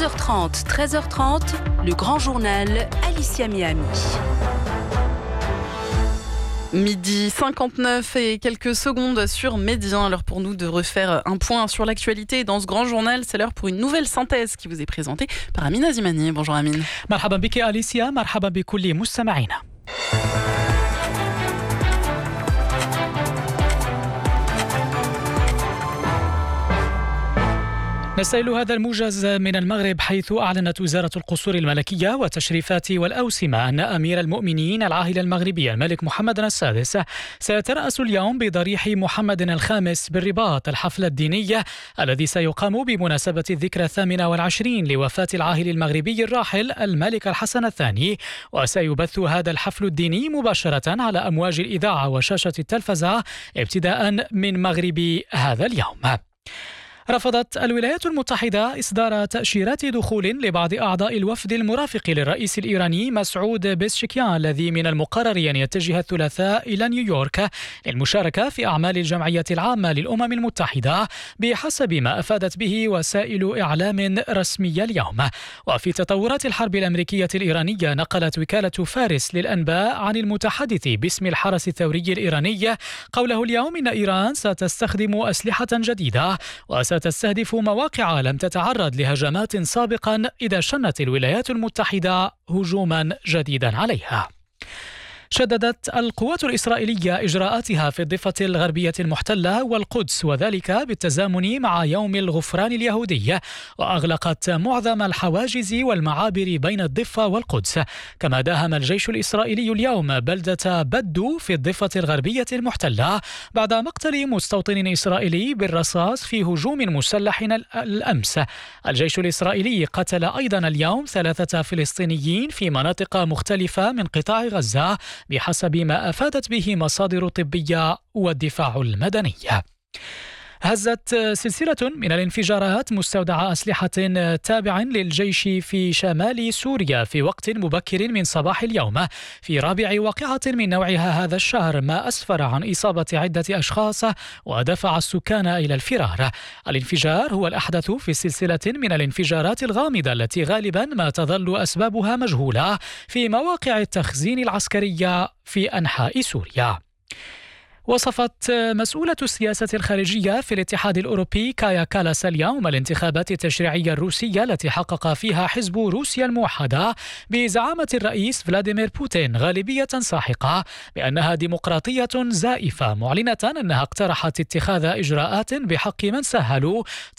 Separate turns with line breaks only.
12h30, 13h30, le grand journal Alicia Miami. Midi 59 et quelques secondes sur Médien. L'heure pour nous de refaire un point sur l'actualité. Dans ce grand journal, c'est l'heure pour une nouvelle synthèse qui vous est présentée par Amine Azimani. Bonjour Amine.
مرحبا بك أليسيا، مرحبا بكل مستمعينا. نستهل هذا الموجز من المغرب، حيث أعلنت وزارة القصور الملكية والتشريفات والأوسمة أن أمير المؤمنين العاهل المغربي الملك محمد السادس سيترأس اليوم بضريح محمد الخامس بالرباط الحفل الديني الذي سيقام بمناسبة الذكرى 28 لوفاة العاهل المغربي الراحل الملك الحسن الثاني، وسيبث هذا الحفل الديني مباشرة على أمواج الإذاعة وشاشة التلفزة ابتداء من مغرب هذا اليوم. رفضت الولايات المتحدة إصدار تأشيرات دخول لبعض أعضاء الوفد المرافق للرئيس الإيراني مسعود بيزشكيان، الذي من المقرر أن يتجه الثلاثاء إلى نيويورك للمشاركة في أعمال الجمعية العامة للأمم المتحدة بحسب ما أفادت به وسائل إعلام رسمية اليوم. وفي تطورات الحرب الأمريكية الإيرانية، نقلت وكالة فارس للأنباء عن المتحدث باسم الحرس الثوري الإيراني قوله اليوم إن إيران ستستخدم أسلحة جديدة وستستهدف مواقع لم تتعرض لهجمات سابقا إذا شنت الولايات المتحدة هجوما جديدا عليها. شددت القوات الإسرائيلية إجراءاتها في الضفة الغربية المحتلة والقدس، وذلك بالتزامن مع يوم الغفران اليهودي، وأغلقت معظم الحواجز والمعابر بين الضفة والقدس. كما داهم الجيش الإسرائيلي اليوم بلدة بدو في الضفة الغربية المحتلة بعد مقتل مستوطن إسرائيلي بالرصاص في هجوم مسلح الأمس. الجيش الإسرائيلي قتل أيضا اليوم 3 فلسطينيين في مناطق مختلفة من قطاع غزة بحسب ما أفادت به مصادر طبية والدفاع المدني. هزت سلسلة من الانفجارات مستودع أسلحة تابع للجيش في شمال سوريا في وقت مبكر من صباح اليوم في رابع واقعة من نوعها هذا الشهر، ما أسفر عن إصابة عدة أشخاص ودفع السكان إلى الفرار. الانفجار هو الأحدث في سلسلة من الانفجارات الغامضة التي غالبا ما تظل أسبابها مجهولة في مواقع التخزين العسكرية في أنحاء سوريا. وصفت مسؤولة السياسة الخارجية في الاتحاد الأوروبي كايا كالاس اليوم الانتخابات التشريعية الروسية التي حقق فيها حزب روسيا الموحدة بزعامة الرئيس فلاديمير بوتين غالبية ساحقة بأنها ديمقراطية زائفة، معلنة أنها اقترحت اتخاذ إجراءات بحق من سهلوا